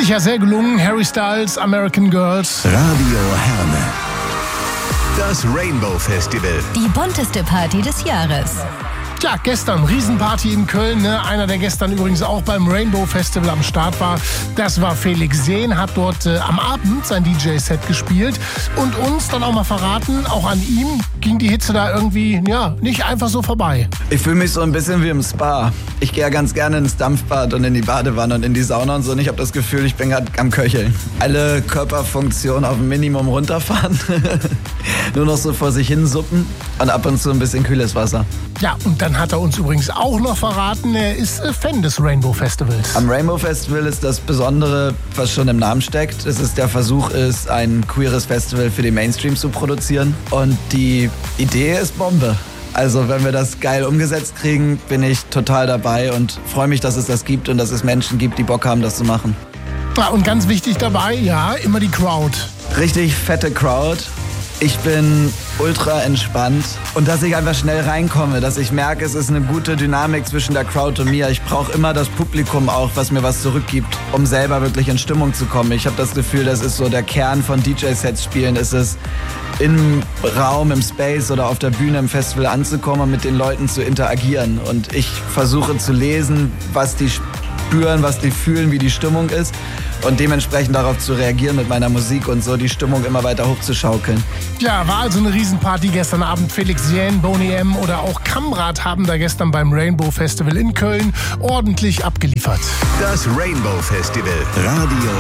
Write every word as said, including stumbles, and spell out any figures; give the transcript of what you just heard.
sich ja sehr gelungen. Harry Styles, American Girls. Radio Herne. Das Rainbow Festival. Die bunteste Party des Jahres. Ja, gestern Riesenparty in Köln. Ne? Einer, der gestern übrigens auch beim Rainbow Festival am Start war, das war Felix Jähn, hat dort äh, am Abend sein D J-Set gespielt und uns dann auch mal verraten, auch an ihm ging die Hitze da irgendwie, ja, nicht einfach so vorbei. Ich fühle mich so ein bisschen wie im Spa. Ich gehe ja ganz gerne ins Dampfbad und in die Badewanne und in die Sauna und so und ich habe das Gefühl, ich bin gerade am Köcheln. Alle Körperfunktionen auf ein Minimum runterfahren, nur noch so vor sich hin suppen und ab und zu ein bisschen kühles Wasser. Ja, und dann hat er uns übrigens auch noch verraten, er ist Fan des Rainbow Festivals. Am Rainbow Festival ist das Besondere, was schon im Namen steckt. Es ist der Versuch, ist ein queeres Festival für den Mainstream zu produzieren. Und die Idee ist Bombe. Also wenn wir das geil umgesetzt kriegen, bin ich total dabei und freue mich, dass es das gibt und dass es Menschen gibt, die Bock haben, das zu machen. Ja, und ganz wichtig dabei, ja, immer die Crowd. Richtig fette Crowd. Ich bin ultra entspannt und dass ich einfach schnell reinkomme, dass ich merke, es ist eine gute Dynamik zwischen der Crowd und mir. Ich brauche immer das Publikum auch, was mir was zurückgibt, um selber wirklich in Stimmung zu kommen. Ich habe das Gefühl, das ist so der Kern von D J-Sets spielen, ist es im Raum, im Space oder auf der Bühne im Festival anzukommen und mit den Leuten zu interagieren. Und ich versuche zu lesen, was die spüren, was die fühlen, wie die Stimmung ist und dementsprechend darauf zu reagieren mit meiner Musik und so die Stimmung immer weiter hochzuschaukeln. Ja, war also eine Riesenparty gestern Abend. Felix Jähn, Boney M. oder auch Kamrat haben da gestern beim Rainbow Festival in Köln ordentlich abgeliefert. Das Rainbow Festival. Radio